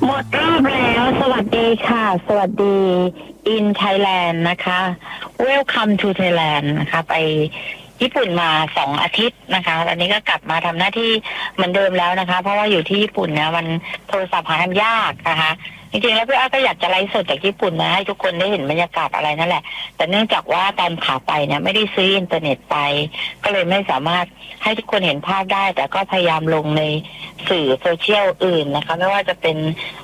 หมดรอบแล้วสวัสดีค่ะสวัสดี in Thailand นะคะ Welcome to Thailand นะคะไปญี่ปุ่นมา2 อาทิตย์นะคะตอนนี้ก็กลับมาทำหน้าที่เหมือนเดิมแล้วนะคะเพราะว่าอยู่ที่ญี่ปุ่นเนี่ยมันโทรศัพท์หาทำยากนะคะจริงๆแล้วพี่อ้อยก็อยากจะไลฟ์สดจากญี่ปุ่นนะให้ทุกคนได้เห็นบรรยากาศอะไรนั่นแหละแต่เนื่องจากว่าตอนขาไปเนี่ยไม่ได้ซื้ออินเทอร์เน็ตไปก็เลยไม่สามารถให้ทุกคนเห็นภาพได้แต่ก็พยายามลงในสื่อโซเชียลอื่นนะคะไม่ว่าจะเป็น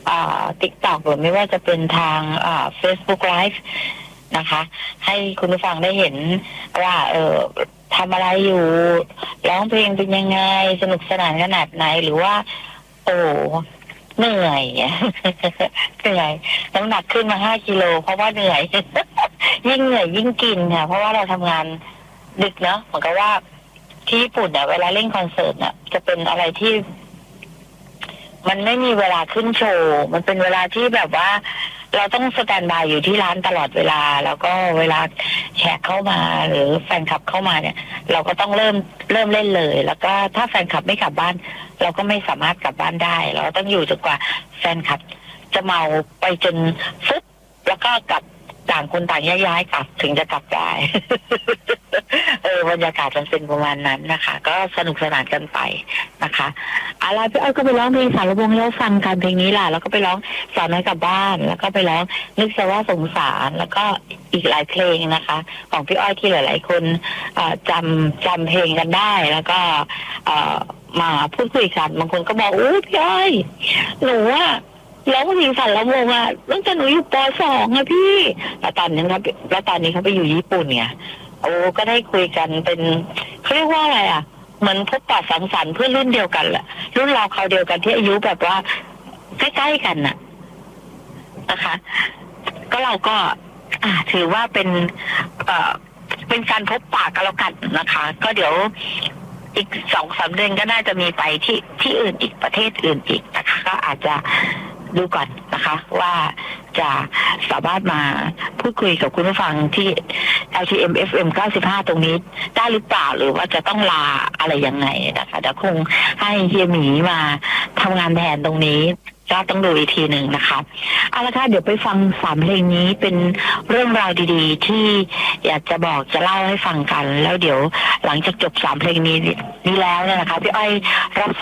TikTok หรือไม่ว่าจะเป็นทางFacebook Live นะคะให้คุณผู้ฟังได้เห็นว่าทำอะไรอยู่ร้องเพลงเป็นยังไงสนุกสนานขนาดไหนหรือว่าโอ้เหนื่อยเหนื่อยน้ำหนักขึ้นมา5 กิโลเพราะว่าเหนื่อย ยิ่งเหนื่อยยิ่งกินค่ะเพราะว่าเราทำงานดึกเนาะเหมือนกับว่าที่ญี่ปุ่นเนี่ยเวลาเล่นคอนเสิร์ตเนี่ยจะเป็นอะไรที่มันไม่มีเวลาขึ้นโชว์มันเป็นเวลาที่แบบว่าเราต้องสแตนบายอยู่ที่ร้านตลอดเวลาแล้วก็เวลาแขกเข้ามาหรือแฟนคลับเข้ามาเนี่ยเราก็ต้องเริ่มเล่นเลยแล้วก็ถ้าแฟนคลับไม่กลับบ้านเราก็ไม่สามารถกลับบ้านได้เราต้องอยู่จนกว่าแฟนคลับจะเมาไปจนฟึบแล้วก็กลับต่างคนต่างย้ายกลับถึงจะกลับได้ บรรยากาศมันเป็นประมาณนั้นนะคะก็สนุกสนานกันไปนะคะอะไรพี่อ้อยก็ไปร้องเพลงสารวงแล้วฟังกันเพลงนี้ล่ะแล้วก็ไปร้องสาวน้อยกลับบ้านแล้วก็ไปร้องนึกซะว่าสงสารแล้วก็อีกหลายเพลงนะคะของพี่อ้อยที่หลายๆคนจำเพลงกันได้แล้วก็มาพูดคุยกันบางคนก็บอกอู้พี่อ้อยหนูว่าร้องเพลงสารวงอ่ะตั้งแต่หนูอยู่ป.2อะพี่แล้วตอนนี้เขาไปอยู่ญี่ปุ่นเนี่ยโอ้ก็ได้คุยกันเป็นเขาเรียกว่าอะไรอ่ะเหมือนพบปะสังสรรค์เพื่อนรุ่นเดียวกันแหละรุ่นเราเขาเดียวกันที่อายุแบบว่าใกล้ๆกันน่ะนะคะก็เราก็ถือว่าเป็นการพบปะกันแล้วกันนะคะก็เดี๋ยวอีก2-3 เดือนก็น่าจะมีไปที่อื่นอีกประเทศอื่นอีกนะคะก็อาจจะดูก่อนนะคะว่าจะสามารถมาพูดคุยกับคุณผู้ฟังที่ LTM FM 95ตรงนี้ได้หรือเปล่าหรือว่าจะต้องลาอะไรยังไงนะคะเดี๋ยวคงให้เฮียหมีมาทำงานแทนตรงนี้ก็ต้องดูอีกทีหนึ่งนะคะเอาละค่ะเดี๋ยวไปฟัง3 เพลงนี้เป็นเรื่องราวดีๆที่อยากจะบอกจะเล่าให้ฟังกันแล้วเดี๋ยวหลังจากจบ3 เพลงนี้แล้วเนี่ยนะคะพี่อ้อยรับ